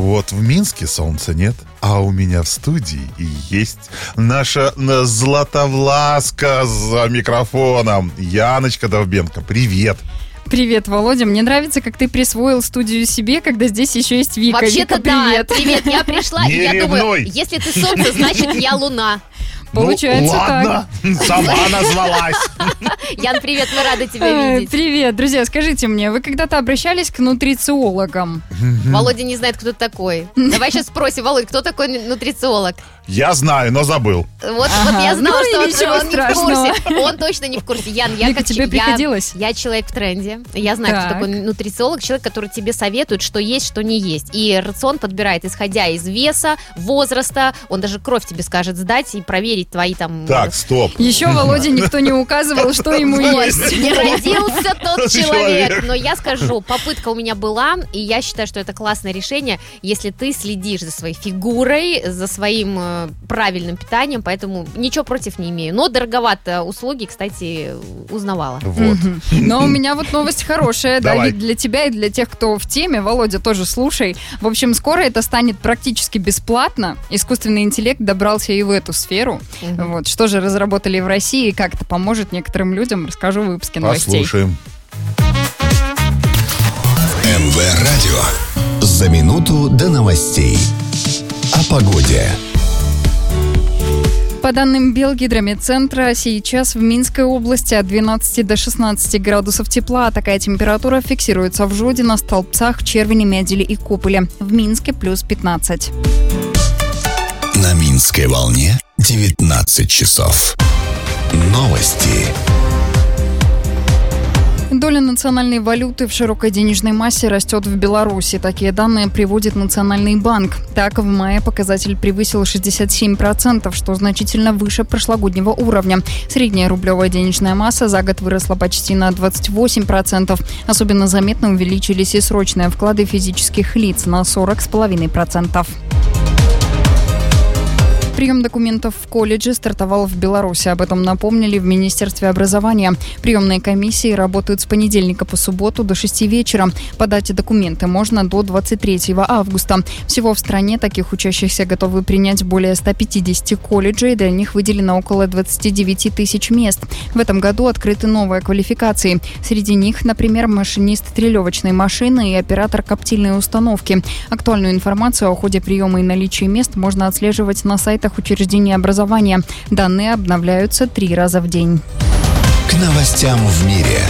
Вот в Минске солнца нет, а у меня в студии есть наша Златовласка за микрофоном. Яночка Довбенко, привет. Привет, Володя. Мне нравится, как ты присвоил студию себе, когда здесь еще есть Вика. Вообще-то Вика, привет. да, привет, я пришла, и я думаю, если ты солнце, значит я луна. Получается ладно, так. Сама назвалась. Ян, привет, мы рады тебя видеть. Привет, друзья, скажите мне, вы когда-то обращались к нутрициологам? Володя не знает, кто ты такой. Давай сейчас спросим, Володя, кто такой нутрициолог? Я знаю, но забыл. Вот я знала, что он ничего не в страшного. курсе. Он точно не в курсе. Ян, Вика, тебе приходилось? Я человек в тренде. Я знаю, кто такой нутрициолог. Человек, который тебе советует, что есть, что не есть. И рацион подбирает, исходя из веса, возраста. Он даже кровь тебе скажет сдать и проверить твои там... Так, стоп. Еще Володе никто не указывал, что ему есть. Не родился тот человек. Но я скажу, попытка у меня была, и я считаю, что это классное решение, если ты следишь за своей фигурой, за своим правильным питанием, поэтому ничего против не имею. Но дороговато услуги, кстати, узнавала. Вот. Но у меня вот новость хорошая, да, Давай. для тебя и для тех, кто в теме. Володя, тоже слушай. В общем, скоро это станет практически бесплатно. Искусственный интеллект добрался и в эту сферу. Вот. Что же разработали в России и как это поможет некоторым людям, расскажу в выпуске новостей. Послушаем. МВ-радио. За минуту до новостей. О погоде. По данным Белгидромедцентра, сейчас в Минской области от 12 до 16 градусов тепла. Такая температура фиксируется в Жодино, Столбцах, Червине, Мяделе и Куполе. В Минске плюс 15. На Минской волне 19 часов. Новости. Доля национальной валюты в широкой денежной массе растет в Беларуси. Такие данные приводит Национальный банк. Так, в мае показатель превысил 67%, что значительно выше прошлогоднего уровня. Средняя рублевая денежная масса за год выросла почти на 28%. Особенно заметно увеличились и срочные вклады физических лиц на 40,5%. Прием документов в колледже стартовал в Беларуси. Об этом напомнили в Министерстве образования. Приемные комиссии работают с понедельника по субботу до 6 вечера. Подать документы можно до 23 августа. Всего в стране таких учащихся готовы принять более 150 колледжей. Для них выделено около 29 тысяч мест. В этом году открыты новые квалификации. Среди них, например, машинист трелевочной машины и оператор коптильной установки. Актуальную информацию о ходе приема и наличии мест можно отслеживать на сайтах учреждений образования. Данные обновляются 3 раза в день. К новостям в мире.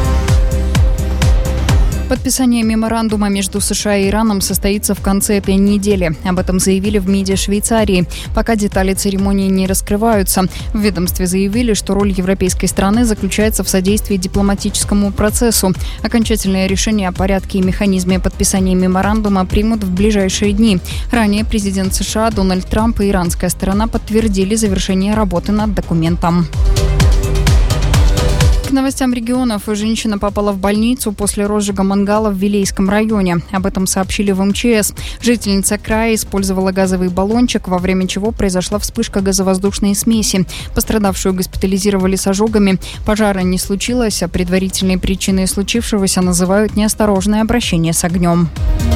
Подписание меморандума между США и Ираном состоится в конце этой недели. Об этом заявили в МИДе Швейцарии. Пока детали церемонии не раскрываются. В ведомстве заявили, что роль европейской страны заключается в содействии дипломатическому процессу. Окончательное решение о порядке и механизме подписания меморандума примут в ближайшие дни. Ранее президент США Дональд Трамп и иранская сторона подтвердили завершение работы над документом. К новостям регионов. Женщина попала в больницу после розжига мангала в Вилейском районе. Об этом сообщили в МЧС. Жительница края использовала газовый баллончик, во время чего произошла вспышка газовоздушной смеси. Пострадавшую госпитализировали с ожогами. Пожара не случилось, а предварительной причиной случившегося называют неосторожное обращение с огнем.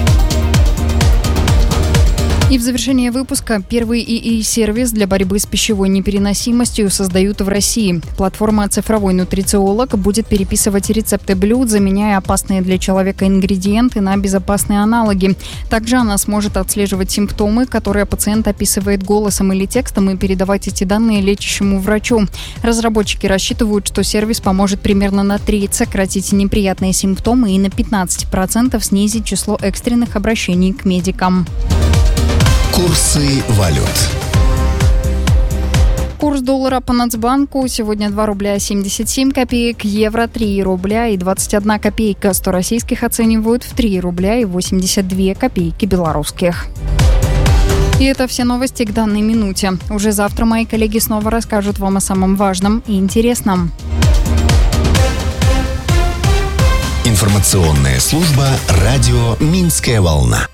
И в завершение выпуска первый ИИ-сервис для борьбы с пищевой непереносимостью создают в России. Платформа «Цифровой нутрициолог» будет переписывать рецепты блюд, заменяя опасные для человека ингредиенты на безопасные аналоги. Также она сможет отслеживать симптомы, которые пациент описывает голосом или текстом, и передавать эти данные лечащему врачу. Разработчики рассчитывают, что сервис поможет примерно на треть сократить неприятные симптомы и на 15% снизить число экстренных обращений к медикам. Курсы валют. Курс доллара по Нацбанку сегодня 2 рубля 77 копеек, евро 3 рубля и 21 копейка. 100 российских оценивают в 3 рубля и 82 копейки белорусских. И это все новости к данной минуте. Уже завтра мои коллеги снова расскажут вам о самом важном и интересном. Информационная служба «Радио Минская волна».